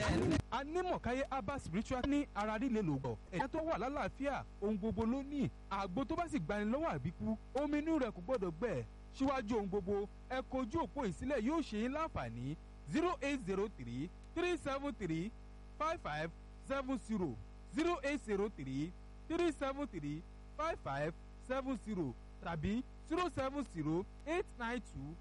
Anímọ̀káyé herbal spiritual ní ara líle lògbọ̀ ẹ̀yà tó wà lálàáfíà ohun gbogbo ló ní àgbo tó bá sì gbani lọ́wọ́ àbíkú omi inú rẹ̀ kò gbọ́dọ̀ gbẹ síwájú ohun gbogbo ẹ kojú òpó ìsílẹ̀ yóò ṣe yín láǹfààní 0803 373 5570 0803 373 5570 tàbí 070 892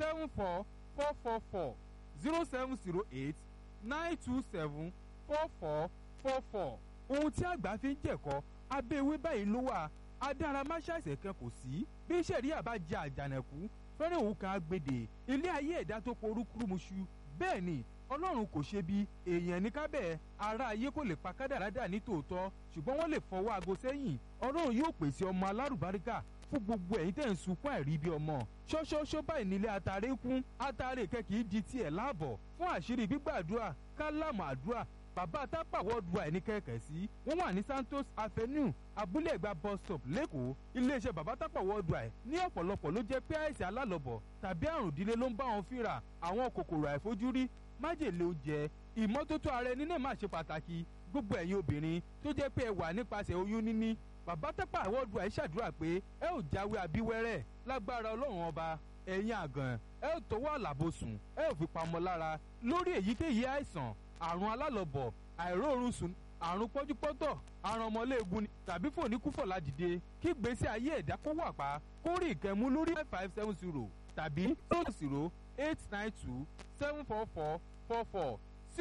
74444 0708 927 4444. ohun tí àgbà fi ń jẹ̀kọ́ abẹ́ ewé báyìí ló wà adáramáṣáṣẹ̀ kan kò sí bí sẹ̀ríà bá jẹ àjànàkú fẹ́rẹ̀ òun kan agbèdè ilé ayé ẹ̀dá tó porúkúrúmuṣu bẹ́ẹ̀ ni ọlọ́run kò ṣe bí èèyàn ní kábẹ́ ara ayé kò lè pa kádàrádà ní tòótọ́ ṣùgbọ́n wọ́n lè fọwọ́ aago sẹ́yìn ọlọ́run yóò pèsè ọmọ alárùbáríkà fún gbogbo ẹ̀yin tẹ̀ ń sunkún àìrí bí ọmọ ṣọ́ṣọ́ṣọ́ báyìí nílé atare kún atare kẹ́kì í di tiẹ̀ láàbọ̀ fún àṣírí gbígbàdúrà kálámù àdúrà bàbá tápà worldwide ní kẹ̀kẹ́ sí wọ́n wà ní Santos Avenue abúlé ẹ̀gbá bus stop lẹ́kọ̀ọ́ iléeṣẹ́ bàbá tápà worldwide ní ọ̀pọ̀lọpọ̀ ló jẹ́ pé àìsàn alálọ̀bọ̀ tàbí àrùn ìdílé ló ń bá wọn fínra àwọn kòkòrò àìfojúrí májèlé oúnjẹ ìmọ́tótó ara ẹni náà máa ṣe pàtàkì gbogbo ẹ̀yin obìnrin tó jẹ́ pé ẹ wà nípasẹ̀ oyún níní bàbá tápà worldwide ṣàdúrà pé ẹ ò jáwé abíwẹ́rẹ́ lágbára ọlọ́run ọba ẹ̀yin àgàn ẹ ò tọwọ́ àlàbòsùn ẹ ò fi pamọ́ lára lórí èyíkéyìí àìsàn àrùn alálọ̀bọ̀ àìróorun sùn àrùn pọ́júpọ́tọ̀ àrùn ọmọléegun ni tàbí fòníkúfọ̀lá dìde kí gbèsè ayé ẹ̀dá kó wà pa kó rí ìkẹ́mú lórí 5570 tàbí 00892 74444